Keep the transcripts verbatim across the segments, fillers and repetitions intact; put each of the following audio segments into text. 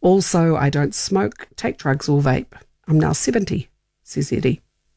Also, I don't smoke, take drugs or vape. I'm now seventy, says Eddie.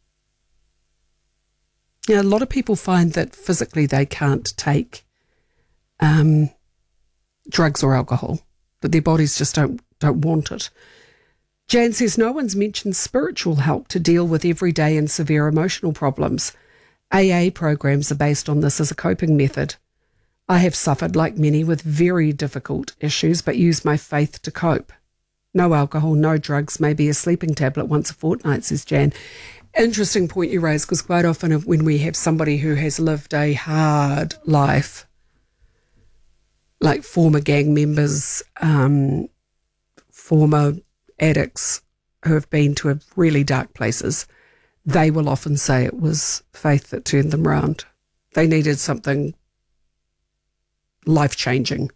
Yeah, a lot of people find that physically they can't take um, drugs or alcohol, that their bodies just don't don't want it. Jan says no one's mentioned spiritual help to deal with everyday and severe emotional problems. A A programs are based on this as a coping method. I have suffered, like many, with very difficult issues, but use my faith to cope. No alcohol, no drugs, maybe a sleeping tablet once a fortnight, says Jan. Interesting point you raise, because quite often when we have somebody who has lived a hard life, like former gang members, um, former addicts who have been to really dark places, they will often say it was faith that turned them round. They needed something life-changing,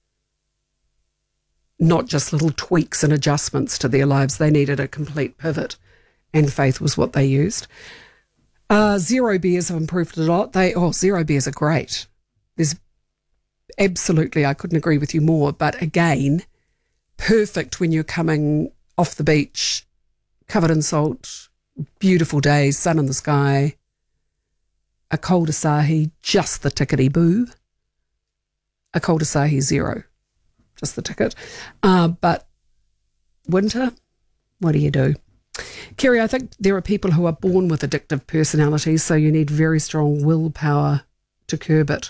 not just little tweaks and adjustments to their lives. They needed a complete pivot, and faith was what they used. Uh, zero beers have improved a lot. They oh, zero beers are great. There's absolutely, I couldn't agree with you more. But again, perfect when you're coming off the beach, covered in salt, beautiful days, sun in the sky, a cold Asahi, just the tickety-boo. A cold Asahi zero, just the ticket. Uh, but winter, what do you do? Kerry, I think there are people who are born with addictive personalities, so you need very strong willpower to curb it.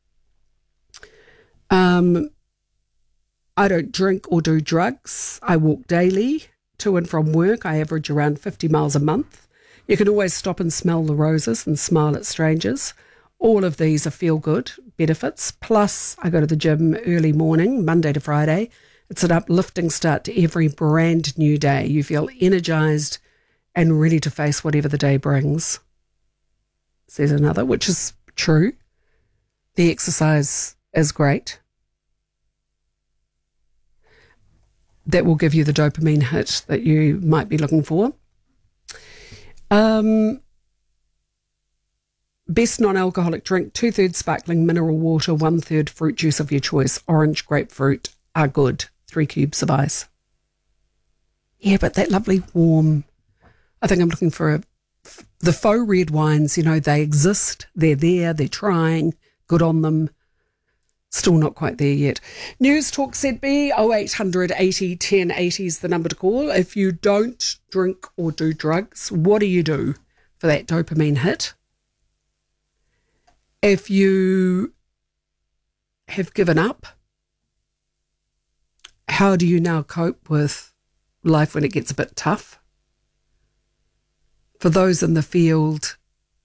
Um, I don't drink or do drugs. I walk daily to and from work. I average around fifty miles a month. You can always stop and smell the roses and smile at strangers. All of these are feel-good benefits. Plus, I go to the gym early morning, Monday to Friday. It's an uplifting start to every brand new day. You feel energised and ready to face whatever the day brings, says another, which is true. The exercise is great. That will give you the dopamine hit that you might be looking for. Um... Best non-alcoholic drink, two-thirds sparkling mineral water, one-third fruit juice of your choice. Orange, grapefruit are good. Three cubes of ice. Yeah, but that lovely warm, I think I'm looking for a, the faux red wines, you know, they exist, they're there, they're trying, good on them. Still not quite there yet. News Talk Z B, oh eight hundred eighty ten eighty is the number to call. If you don't drink or do drugs, what do you do for that dopamine hit? If you have given up, how do you now cope with life when it gets a bit tough? For those in the field,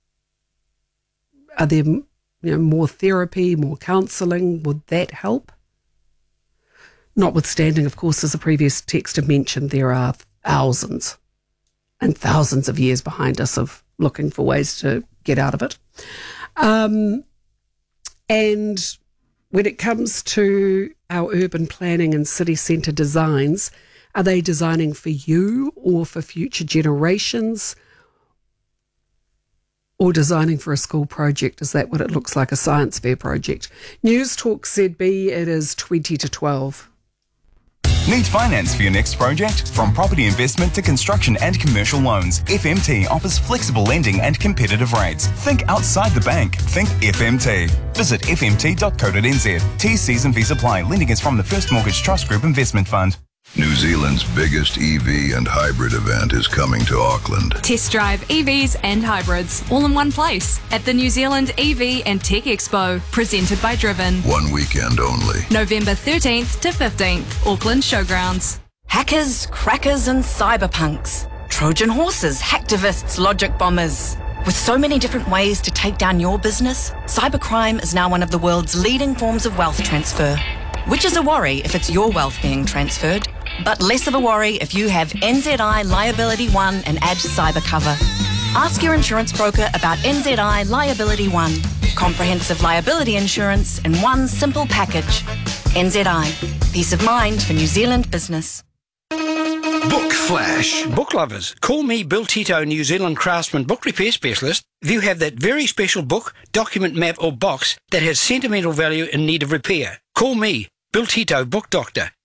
are there, you know, more therapy, more counselling? Would that help? Notwithstanding, of course, as a previous texter mentioned, there are thousands and thousands of years behind us of looking for ways to get out of it. Um, and when it comes to our urban planning and city centre designs, are they designing for you or for future generations, or designing for a school project? Is that what it looks like, a science fair project? News Talk Z B, it is twenty to twelve. Need finance for your next project? From property investment to construction and commercial loans, F M T offers flexible lending and competitive rates. Think outside the bank. Think F M T. Visit f m t dot co dot n z. T Cs and fees apply. Lending is from the First Mortgage Trust Group Investment Fund. New Zealand's biggest E V and hybrid event is coming to Auckland. Test drive E Vs and hybrids all in one place at the New Zealand E V and Tech Expo, presented by Driven. One weekend only. November thirteenth to fifteenth, Auckland Showgrounds. Hackers, crackers and cyberpunks. Trojan horses, hacktivists, logic bombers. With so many different ways to take down your business, cybercrime is now one of the world's leading forms of wealth transfer. Which is a worry if it's your wealth being transferred, but less of a worry if you have N Z I Liability One and add cyber cover. Ask your insurance broker about N Z I Liability One. Comprehensive liability insurance in one simple package. N Z I. Peace of mind for New Zealand business. Book Flash. Book lovers, call me Bill Tito, New Zealand craftsman book repair specialist. If you have that very special book, document, map or box that has sentimental value in need of repair, call me, Bill Tito, Book Doctor,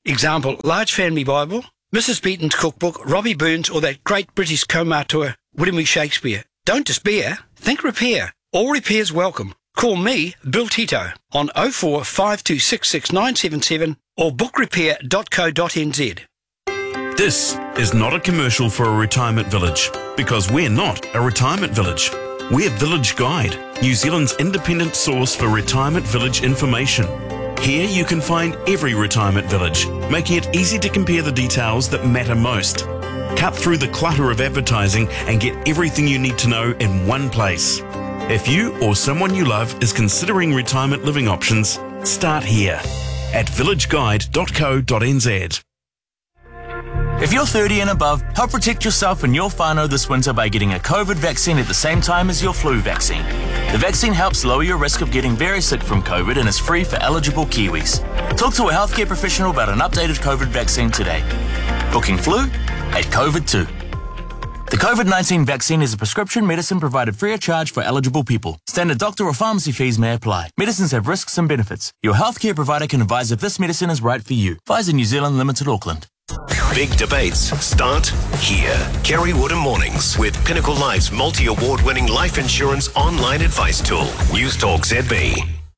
Example, Large Family Bible, Missus Beaton's Cookbook, Robbie Burns, or that great British co-auteur, William E. Shakespeare. Don't despair, think repair. All repairs welcome. Call me, Bill Tito, on oh four five two six six nine seven seven or book repair dot co dot n z. This is not a commercial for a retirement village, because we're not a retirement village. We're Village Guide, New Zealand's independent source for retirement village information. Here you can find every retirement village, making it easy to compare the details that matter most. Cut through the clutter of advertising and get everything you need to know in one place. If you or someone you love is considering retirement living options, start here at village guide dot co dot n z. If you're thirty and above, help protect yourself and your whānau this winter by getting a COVID vaccine at the same time as your flu vaccine. The vaccine helps lower your risk of getting very sick from COVID and is free for eligible Kiwis. Talk to a healthcare professional about an updated COVID vaccine today. Booking flu at COVID too. The COVID nineteen vaccine is a prescription medicine provided free of charge for eligible people. Standard doctor or pharmacy fees may apply. Medicines have risks and benefits. Your healthcare provider can advise if this medicine is right for you. Pfizer New Zealand Limited, Auckland. Big debates start here. Kerry Woodham Mornings with Pinnacle Life's multi-award winning life insurance online advice tool. News Talk Z B.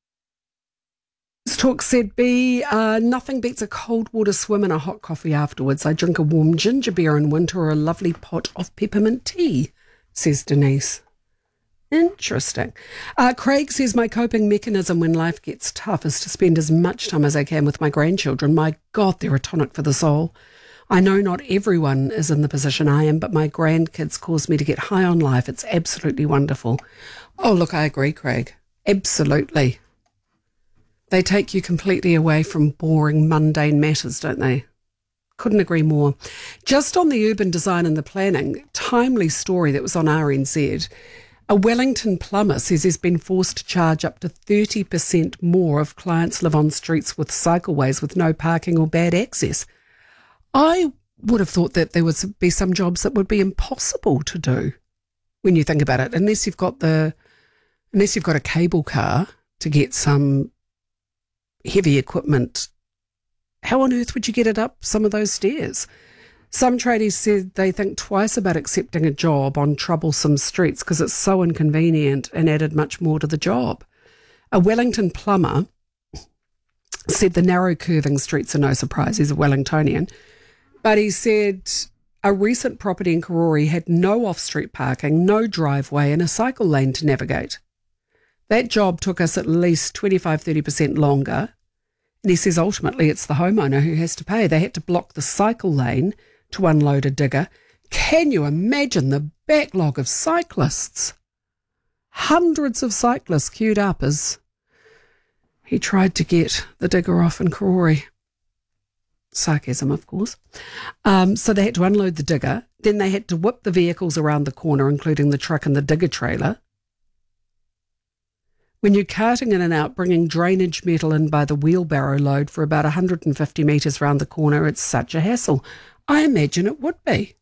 Talk Z B, uh, nothing beats a cold water swim and a hot coffee afterwards. I drink a warm ginger beer in winter or a lovely pot of peppermint tea, says Denise. Interesting. Uh, Craig says, my coping mechanism when life gets tough is to spend as much time as I can with my grandchildren. My God, they're a tonic for the soul. I know not everyone is in the position I am, but my grandkids cause me to get high on life. It's absolutely wonderful. Oh, look, I agree, Craig. Absolutely. They take you completely away from boring, mundane matters, don't they? Couldn't agree more. Just on the urban design and the planning, timely story that was on R N Z. A Wellington plumber says he's been forced to charge up to thirty percent more if clients live on streets with cycleways with no parking or bad access. I would have thought that there would be some jobs that would be impossible to do when you think about it, unless you've got the, unless you've got a cable car to get some heavy equipment. How on earth would you get it up some of those stairs? Some tradies said they think twice about accepting a job on troublesome streets because it's so inconvenient and added much more to the job. A Wellington plumber said the narrow curving streets are no surprise. He's a Wellingtonian. But he said a recent property in Karori had no off-street parking, no driveway and a cycle lane to navigate. That job took us at least twenty-five to thirty percent longer. And he says ultimately it's the homeowner who has to pay. They had to block the cycle lane to unload a digger. Can you imagine the backlog of cyclists? Hundreds of cyclists queued up as he tried to get the digger off in Karori. Sarcasm, of course. Um, so they had to unload the digger. Then they had to whip the vehicles around the corner, including the truck and the digger trailer. When you're carting in and out, bringing drainage metal in by the wheelbarrow load for about one hundred fifty metres round the corner, it's such a hassle. I imagine it would be.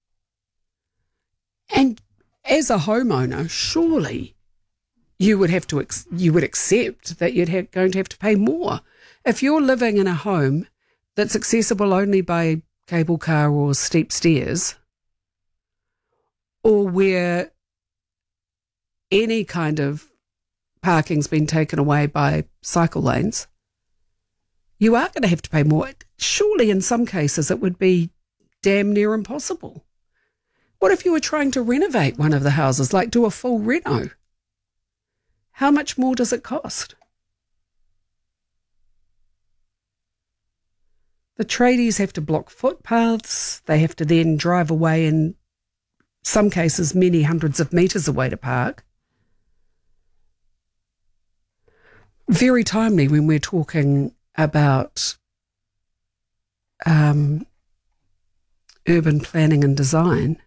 And as a homeowner, surely you would have to ex- you would accept that you're ha- going to have to pay more. If you're living in a home that's accessible only by cable car or steep stairs, or where any kind of parking's been taken away by cycle lanes, you are going to have to pay more. Surely in some cases it would be damn near impossible. What if you were trying to renovate one of the houses, like do a full reno? How much more does it cost? The tradies have to block footpaths. They have to then drive away, in some cases many hundreds of metres away to park. Very timely when we're talking about um, urban planning and design.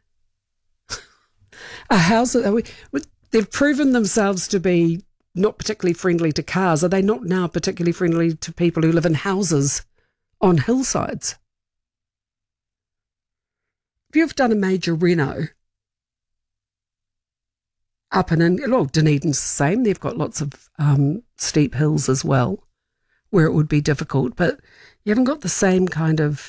A house, they've proven themselves to be not particularly friendly to cars. Are they not now particularly friendly to people who live in houses on hillsides? If you've done a major reno up and in, well, Dunedin's the same. They've got lots of um, steep hills as well, where it would be difficult. But You haven't got the same kind of